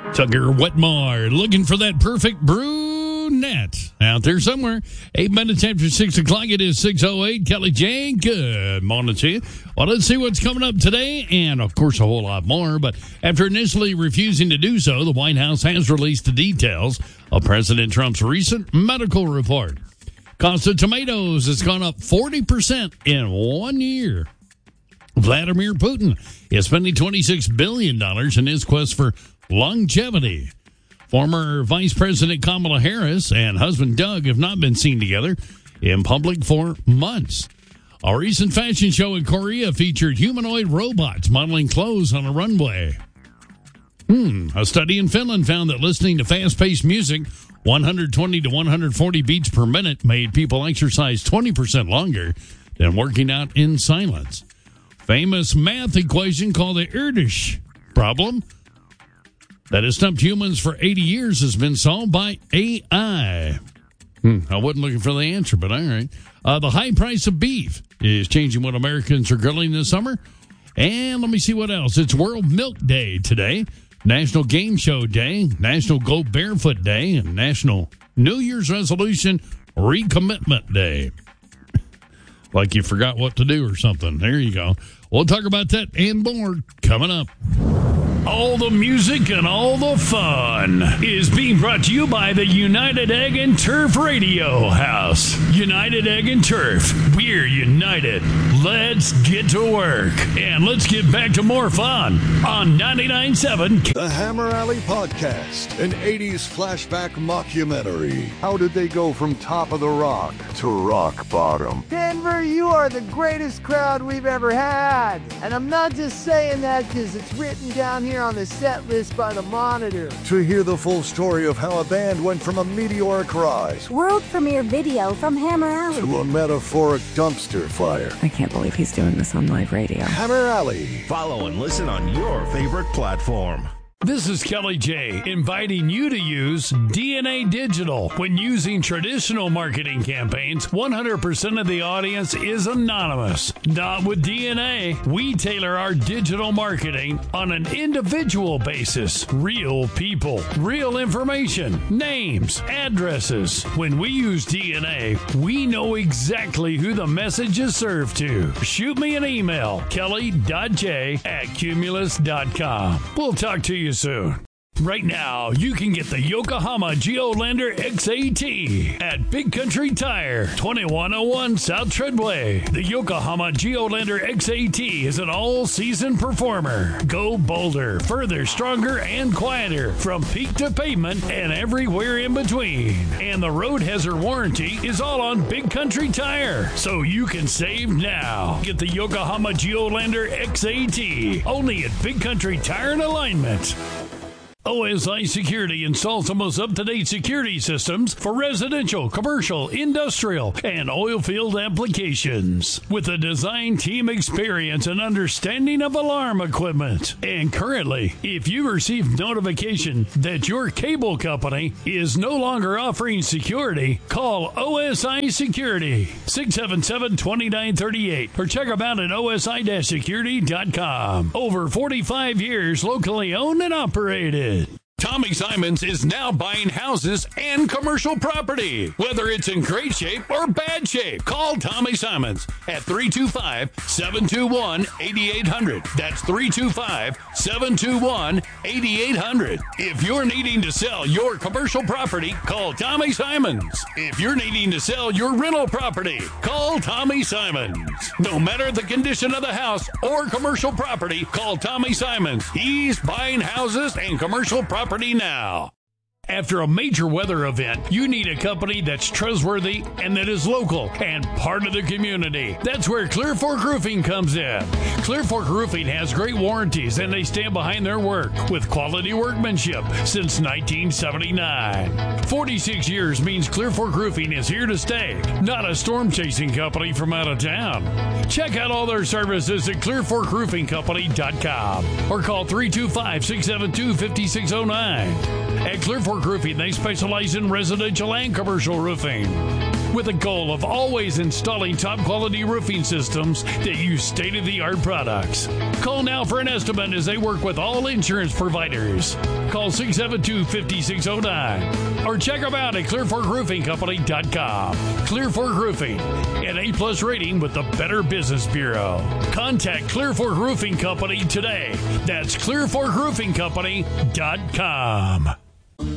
Tucker Wetmore looking for that perfect brunette out there somewhere. 8 minutes after 6 o'clock, it is 6:08. Kelly J, good morning to you. Well, let's see what's coming up today, and of course a whole lot more. But after initially refusing to do so, the White House has released the details of President Trump's recent medical report. Cost of tomatoes has gone up 40% in 1 year. Vladimir Putin is spending $26 billion in his quest for longevity. Former Vice President Kamala Harris and husband Doug have not been seen together in public for months. A recent fashion show in Korea featured humanoid robots modeling clothes on a runway. A study in Finland found that listening to fast-paced music, 120 to 140 beats per minute, made people exercise 20% longer than working out in silence. Famous math equation called the Erdős problem that has stumped humans for 80 years has been solved by AI. I wasn't looking for the answer, but all right. The high price of beef is changing what Americans are grilling this summer. And let me see what else. It's World Milk Day today, National Game Show Day, National Go Barefoot Day, and National New Year's Resolution Recommitment Day. Like you forgot what to do or something. There you go. We'll talk about that and more coming up. All the music and all the fun is being brought to you by the United Egg and Turf Radio House. United Egg and Turf. We're united. Let's get to work. And let's get back to more fun on 99.7. The Hammer Alley Podcast, an 80s flashback mockumentary. How did they go from top of the rock to rock bottom? Denver, you are the greatest crowd we've ever had. And I'm not just saying that because it's written down here on the set list by the Monitor. To hear the full story of how a band went from a meteoric rise, world premiere video from Hammer Alley, to a metaphoric dumpster fire. I can't believe he's doing this on live radio. Hammer Alley. Follow and listen on your favorite platform. This is Kelly J, inviting you to use DNA Digital. When using traditional marketing campaigns, 100% of the audience is anonymous. Not with DNA. We tailor our digital marketing on an individual basis. Real people, real information, names, addresses. When we use DNA, we know exactly who the message is served to. Shoot me an email, kelly.j@cumulus.com. We'll talk to you soon. Right now, you can get the Yokohama Geolandar XAT at Big Country Tire, 2101 South Treadway. The Yokohama Geolandar XAT is an all-season performer. Go bolder, further, stronger, and quieter from peak to pavement and everywhere in between. And the road hazard warranty is all on Big Country Tire, so you can save now. Get the Yokohama Geolandar XAT only at Big Country Tire and Alignment. OSI Security installs the most up-to-date security systems for residential, commercial, industrial, and oil field applications. With a design team experience and understanding of alarm equipment. And currently, if you receive notification that your cable company is no longer offering security, call OSI Security, 677-2938, or check them out at osi-security.com. Over 45 years locally owned and operated. Tommy Simons is now buying houses and commercial property. Whether it's in great shape or bad shape, call Tommy Simons at 325-721-8800. That's 325-721-8800. If you're needing to sell your commercial property, call Tommy Simons. If you're needing to sell your rental property, call Tommy Simons. No matter the condition of the house or commercial property, call Tommy Simons. He's buying houses and commercial property now. After a major weather event, you need a company that's trustworthy and that is local and part of the community. That's where Clear Fork Roofing comes in. Clear Fork Roofing has great warranties and they stand behind their work with quality workmanship since 1979. 46 years means Clear Fork Roofing is here to stay, not a storm-chasing company from out of town. Check out all their services at clearforkroofingcompany.com or call 325-672-5609. At Clear Fork Roofing, they specialize in residential and commercial roofing. with a goal of always installing top-quality roofing systems that use state-of-the-art products. Call now for an estimate as they work with all insurance providers. Call 672-5609 or check them out at ClearForkRoofingCompany.com. Clear Fork Roofing, an A+ rating with the Better Business Bureau. Contact Clear Fork Roofing Company today. That's ClearForkRoofingCompany.com.